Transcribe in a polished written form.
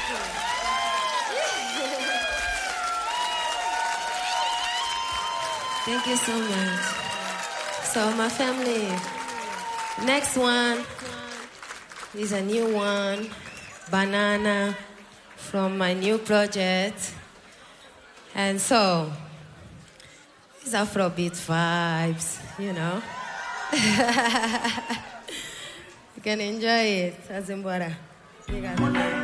Thank you so much. So, my family, next one is a new one, Banana, from my new project. And so, it's Afrobeat vibes, you know. You can enjoy it. Azimbora. You got it.